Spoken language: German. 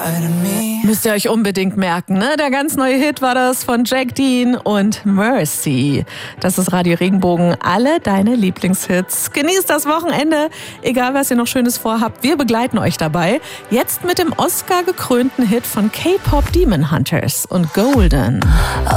Müsst ihr euch unbedingt merken, ne? Der ganz neue Hit war das von Jack Dean und Mercy. Das ist Radio Regenbogen, alle deine Lieblingshits. Genießt das Wochenende, egal was ihr noch Schönes vorhabt. Wir begleiten euch dabei. Jetzt mit dem Oscar-gekrönten Hit von K-Pop Demon Hunters und Golden.